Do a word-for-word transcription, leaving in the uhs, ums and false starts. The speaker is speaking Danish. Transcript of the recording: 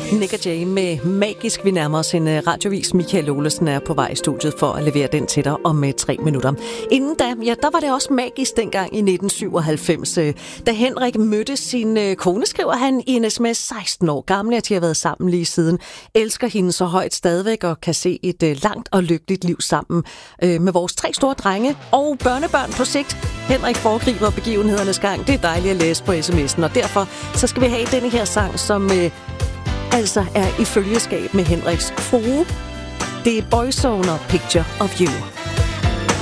Nick og Jay med Magisk. Vi nærmer os en radiovis. Michael Olesen er på vej i studiet for at levere den til dig om tre minutter. Inden da, ja, der var det også magisk dengang i nitten syvoghalvfems. Da Henrik mødte sin kone, skriver han i en sms, seksten år gammel, at de har været sammen lige siden. Elsker hende så højt stadigvæk og kan se et langt og lykkeligt liv sammen med vores tre store drenge og børnebørn på sigt. Henrik foregriber begivenhedernes gang. Det er dejligt at læse på sms'en, og derfor så skal vi have denne her sang, som øh, altså er i følgeskab med Henriks frue. Det er Boyzone og Picture of You.